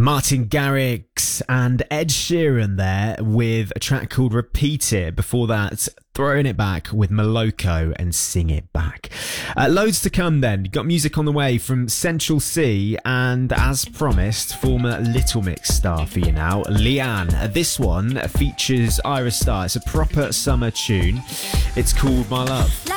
Martin Garrix and Ed Sheeran there with a track called Repeat It. Before that, Throwing It Back with Moloko and Sing It Back. Loads to come then. Got music on the way from Central C and, as promised, former Little Mix star for you now, Leanne. This one features Ira Starr. It's a proper summer tune. It's called My Love.